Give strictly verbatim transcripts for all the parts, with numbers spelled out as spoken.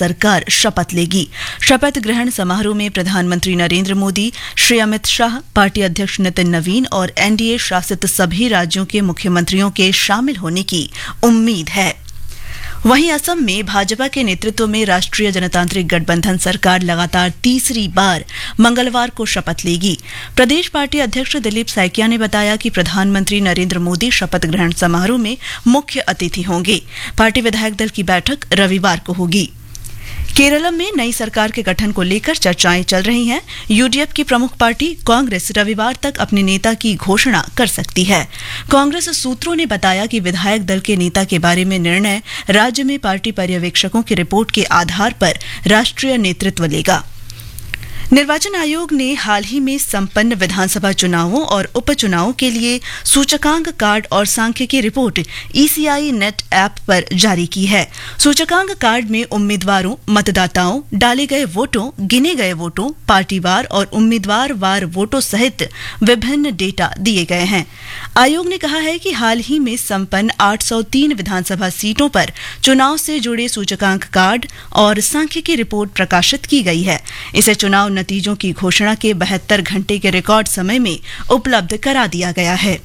सरकार शपथ लेगी। शपथ ग्रहण समारोह में प्रधानमंत्री नरेंद्र मोदी, श्री अमित शाह, पार्टी अध्यक्ष नितिन नवीन और एनडीए शासित सभी राज्यों के मुख्यमंत्रियों के शामिल होने की उम्मीद है। वहीं असम में भाजपा के नेतृत्व में राष्ट्रीय जनतांत्रिक गठबंधन सरकार लगातार तीसरी बार मंगलवार को शपथ लेगी। प्रदेश पार्टी अध्यक्ष दिलीप सैकिया ने बताया कि प्रधानमंत्री नरेंद्र मोदी शपथ ग्रहण समारोह में मुख्य अतिथि होंगे। पार्टी विधायक दल की बैठक रविवार को होगी। केरलम में नई सरकार के गठन को लेकर चर्चाएं चल रही हैं। यूडीएफ की प्रमुख पार्टी कांग्रेस रविवार तक अपने नेता की घोषणा कर सकती है। कांग्रेस सूत्रों ने बताया कि विधायक दल के नेता के बारे में निर्णय राज्य में पार्टी पर्यवेक्षकों की रिपोर्ट के आधार पर राष्ट्रीय नेतृत्व लेगा। निर्वाचन आयोग ने हाल ही में संपन्न विधानसभा चुनावों और उपचुनावों के लिए सूचकांक कार्ड और सांख्यिकी रिपोर्ट ईसीआई नेट ऐप पर जारी की है। सूचकांक कार्ड में उम्मीदवारों, मतदाताओं, डाले गए वोटों, गिने गए वोटों, पार्टीवार और उम्मीदवार वार वोटों सहित विभिन्न डेटा दिए गए हैं। आयोग ने कहा है कि हाल ही में संपन्न आठ सौ तीन विधानसभा सीटों पर चुनाव से जुड़े सूचकांक कार्ड और सांख्यिकी रिपोर्ट प्रकाशित की गई है। इसे चुनाव नतीजों की घोषणा के बहत्तर घंटे के रिकॉर्ड समय में उपलब्ध करा दिया गया है।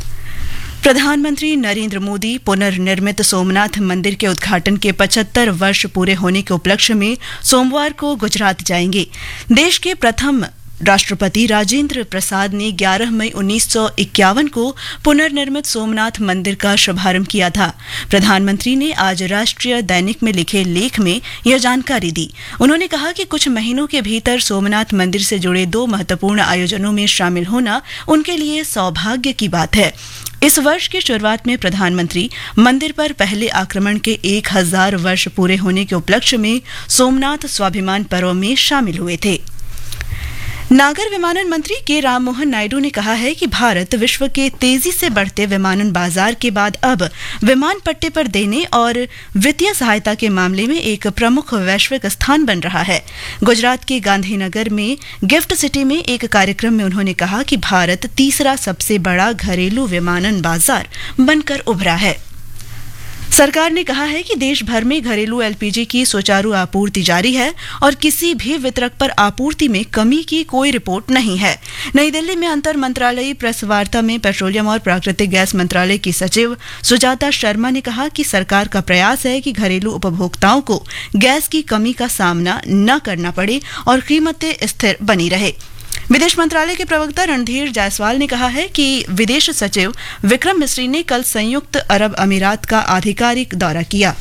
प्रधानमंत्री नरेंद्र मोदी पुनर्निर्मित सोमनाथ मंदिर के उद्घाटन के पचहत्तर वर्ष पूरे होने के उपलक्ष्य में सोमवार को गुजरात जाएंगे। देश के प्रथम राष्ट्रपति राजेंद्र प्रसाद ने ग्यारह मई उन्नीस सौ इक्यावन को पुनर्निर्मित सोमनाथ मंदिर का शुभारंभ किया था। प्रधानमंत्री ने आज राष्ट्रीय दैनिक में लिखे लेख में यह जानकारी दी। उन्होंने कहा कि कुछ महीनों के भीतर सोमनाथ मंदिर से जुड़े दो महत्वपूर्ण आयोजनों में शामिल होना उनके लिए सौभाग्य की बात है। इस वर्ष की शुरुआत में प्रधानमंत्री मंदिर पर पहले आक्रमण के एक हजार वर्ष पूरे होने के उपलक्ष्य में सोमनाथ स्वाभिमान पर्व में शामिल हुए थे। नागर विमानन मंत्री के राममोहन नायडू ने कहा है कि भारत विश्व के तेजी से बढ़ते विमानन बाजार के बाद अब विमान पट्टे पर देने और वित्तीय सहायता के मामले में एक प्रमुख वैश्विक स्थान बन रहा है। गुजरात के गांधीनगर में गिफ्ट सिटी में एक कार्यक्रम में उन्होंने कहा कि भारत तीसरा सबसे बड़ा घरेलू विमानन बाजार बनकर उभरा है। सरकार ने कहा है कि देश भर में घरेलू एलपीजी की सुचारू आपूर्ति जारी है और किसी भी वितरक पर आपूर्ति में कमी की कोई रिपोर्ट नहीं है। नई दिल्ली में अंतर मंत्रालयी प्रेस वार्ता में पेट्रोलियम और प्राकृतिक गैस मंत्रालय की सचिव सुजाता शर्मा ने कहा कि सरकार का प्रयास है कि घरेलू उपभोक्ताओं को गैस की कमी का सामना न करना पड़े और कीमतें स्थिर बनी रहे। विदेश मंत्रालय के प्रवक्ता रणधीर जायसवाल ने कहा है कि विदेश सचिव विक्रम मिस्री ने कल संयुक्त अरब अमीरात का आधिकारिक दौरा किया।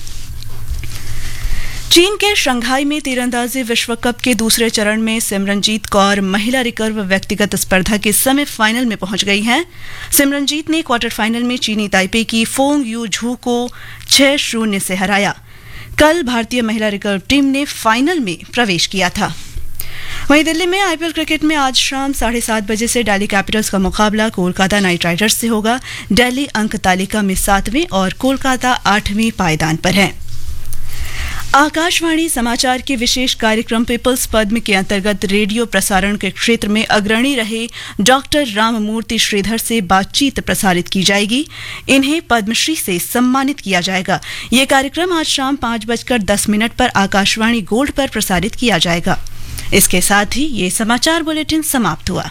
चीन के शंघाई में तीरंदाजी विश्व कप के दूसरे चरण में सिमरनजीत कौर महिला रिकर्व व्यक्तिगत स्पर्धा के सेमीफाइनल में पहुंच गई हैं। सिमरनजीत ने क्वार्टर फाइनल में चीनी ताइपे की फोंग यू झू को छह शून्य से हराया। कल भारतीय महिला रिकर्व टीम ने फाइनल में प्रवेश किया था। वहीं दिल्ली में आईपीएल क्रिकेट में आज शाम साढ़े सात बजे से दिल्ली कैपिटल्स का मुकाबला कोलकाता नाइट राइडर्स से होगा। दिल्ली अंक तालिका में सातवें और कोलकाता आठवीं पायदान पर है। आकाशवाणी समाचार के विशेष कार्यक्रम पीपल्स पद्म के अंतर्गत रेडियो प्रसारण के क्षेत्र में अग्रणी रहे डॉक्टर राममूर्ति श्रीधर से बातचीत प्रसारित की जाएगी। इन्हें पद्मश्री से सम्मानित किया जाएगा। ये कार्यक्रम आज शाम पाँच बजकर दस मिनट पर आकाशवाणी गोल्ड पर प्रसारित किया जाएगा। इसके साथ ही ये समाचार बुलेटिन समाप्त हुआ।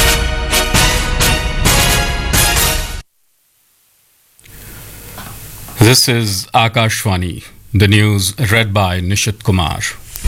This is Akashvani. The news read by Nishit Kumar.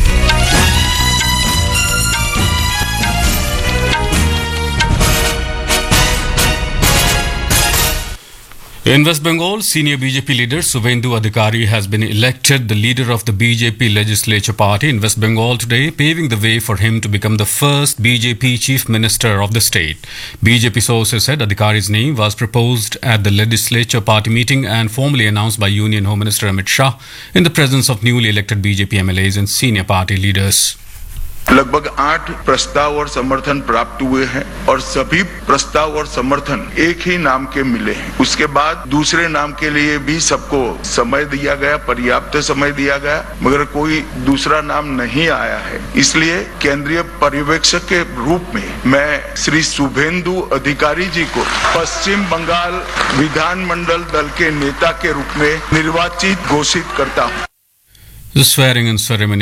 In West Bengal, senior B J P leader Suvendu Adhikari has been elected the leader of the B J P legislature party in West Bengal today, paving the way for him to become the first B J P chief minister of the state. B J P sources said Adhikari's name was proposed at the legislature party meeting and formally announced by Union Home Minister Amit Shah in the presence of newly elected B J P M L As and senior party leaders. लगभग आठ प्रस्ताव और समर्थन प्राप्त हुए हैं और सभी प्रस्ताव और समर्थन एक ही नाम के मिले हैं। उसके बाद दूसरे नाम के लिए भी सबको समय दिया गया, पर्याप्त समय दिया गया, मगर कोई दूसरा नाम नहीं आया है। इसलिए केंद्रीय पर्यवेक्षक के रूप में मैं श्री शुभेंदु अधिकारी जी को पश्चिम बंगाल विधानमंडल दल के नेता के रूप में निर्वाचित घोषित करता हूँ। The swearing-in ceremony